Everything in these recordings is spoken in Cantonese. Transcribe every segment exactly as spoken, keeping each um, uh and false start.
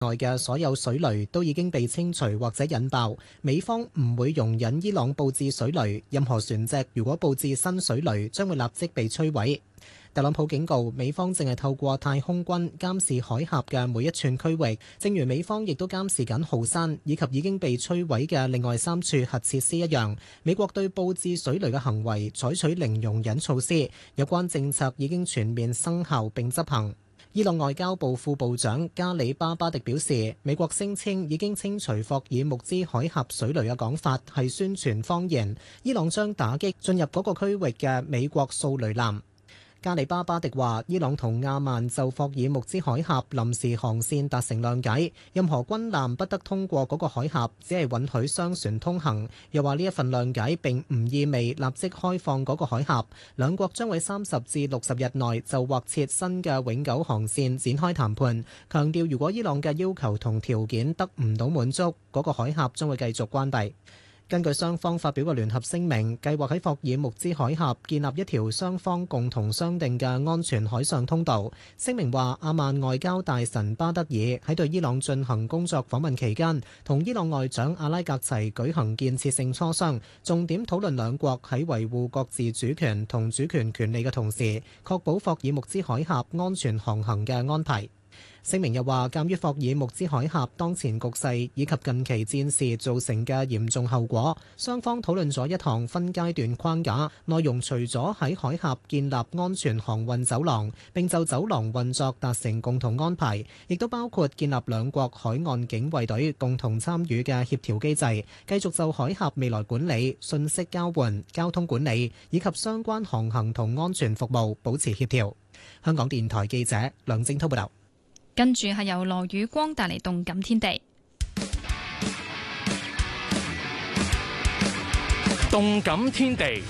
內嘅所有水雷都已經被清除或者引爆，美方唔會容忍伊朗佈置水雷，任何船隻如果佈置新水雷，將會立即被摧毀。特朗普警告，美方正係透過太空軍監視海峽嘅每一寸區域，正如美方亦都監視緊浩山以及已經被摧毀嘅另外三處核設施一樣。美國對佈置水雷嘅行為採取零容忍措施，有關政策已經全面生效並執行。伊朗外交部副部長加里巴巴迪表示，美國聲稱已經清除霍爾木茲海峽水雷嘅講法係宣傳謊言，伊朗將打擊進入嗰個區域嘅美國掃雷艦。加里巴巴迪話，伊朗同亞曼就霍爾木茲海峽臨時航線達成諒解，任何軍艦不得通過嗰個海峽，只係允許商船通行。又話呢一份諒解並唔意味立即開放嗰個海峽，兩國將喺三十至六十日內就劃設新嘅永久航線展開談判。強調如果伊朗嘅要求同條件得唔到滿足，嗰個海峽將會繼續關閉。根據雙方發表嘅聯合聲明，計劃喺霍爾木茲海峽建立一條雙方共同商定嘅安全海上通道。聲明話，阿曼外交大臣巴德爾喺對伊朗進行工作訪問期間，同伊朗外長阿拉格齊舉行建設性磋商，重點討論兩國喺維護各自主權同主權權利嘅同時，確保霍爾木茲海峽安全航行嘅安排。聲明又話，鑑於霍爾木茲海峽當前局勢以及近期戰事造成嘅嚴重後果，雙方討論咗一項分階段框架，內容除咗喺海峽建立安全航運走廊，並就走廊運作達成共同安排，亦都包括建立兩國海岸警衛隊共同參與嘅協調機制，繼續就海峽未來管理、信息交換、交通管理以及相關航行同安全服務保持協調。香港電台記者梁正滔報道。 跟住係由羅宇光帶嚟動感天地。 動感天地。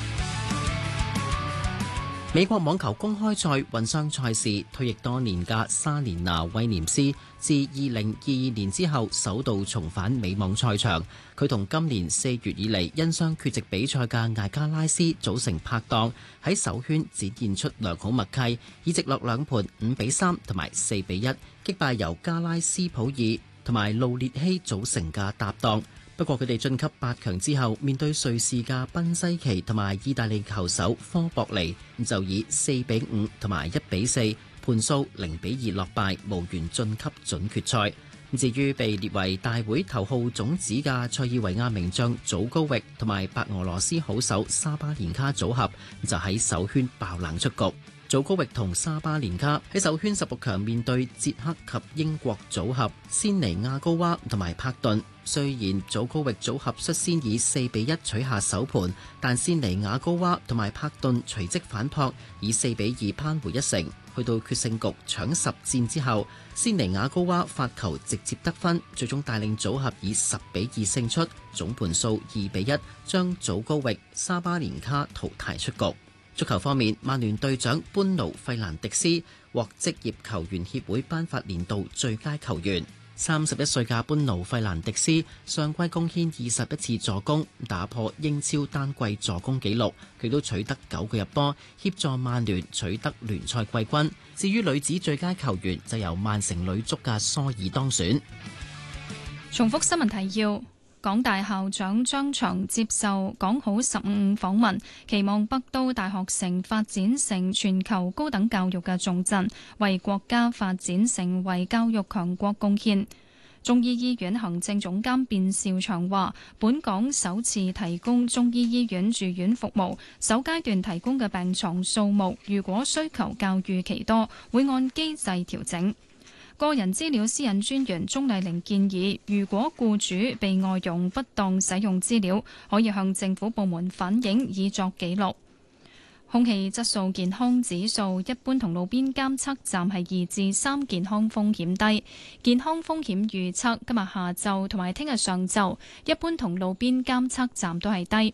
美國網球公開賽混雙賽事，退役多年嘅莎蓮娜威廉斯自二零二二年之後首度重返美網賽場。佢同今年四月以嚟因傷缺席比賽嘅艾加拉斯組成拍檔，喺首圈展現出良好默契，以直落兩盤五比三同埋四比一擊敗由加拉斯普爾同埋路列希組成嘅搭檔。不過佢哋晉級八強之後，面對瑞士嘅賓西奇同埋意大利球手科博尼，就以四比五同埋一比四盤數零比二落敗，無緣晉級準決賽。至於被列為大會頭號種子嘅塞爾維亞名將祖高域同埋白俄羅斯好手沙巴連卡組合，就喺首圈爆冷出局。祖高域同沙巴連卡喺首圈十六強面對捷克及英國組合仙尼亞高娃同埋柏頓。雖然祖高域組合率先以四比一取下首盤，但仙尼亞高娃同埋柏頓隨即反撲，以四比二扳回一城。去到決勝局搶十戰之後，仙尼亞高娃發球直接得分，最終帶領組合以十比二勝出，總盤數二比一將祖高域、沙巴連卡淘汰出局。足球方面，曼聯隊長班奴費蘭迪斯獲職業球員協會頒發年度最佳球員。三十一歲嘅班奴費蘭迪斯上季貢獻二十一次助攻，打破英超單季助攻紀錄，佢都取得九個入波，協助曼聯取得聯賽季軍。至於女子最佳球員就由曼城女足嘅蘇爾當選。 重複新聞提要。港大校長張翔接受講好十五五訪問，期望北都大學城發展成全球高等教育嘅重鎮，為國家發展成為教育強國貢獻。中醫醫院行政總監卞兆祥話，本港首次提供中醫醫院住院服務，首階段提供嘅病床數目，如果需求較預期多，會按機制調整。個人資料私隱專員鍾麗玲建議，如果僱主被外傭不當使用資料，可以向政府部門反映，以作記錄。空氣質素健康指數一般同路邊監測站係二至三，健康風險低。健康風險預測今日下晝同埋聽日上晝，一般同路邊監測站都係低。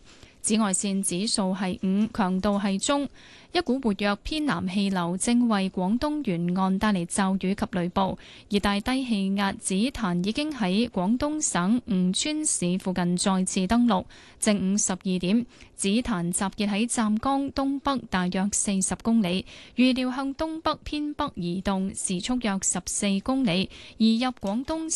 紫外線指數係五，強度係中。一股活躍偏南氣流正為廣東沿岸帶嚟驟雨及雷暴，熱帶低氣壓紫檀已經喺廣東省吳川市附近再次登陸。正午十二點，紫檀集結喺湛江東北大約四十公里，預料向東北偏北移動，時速約十四公里，移入廣東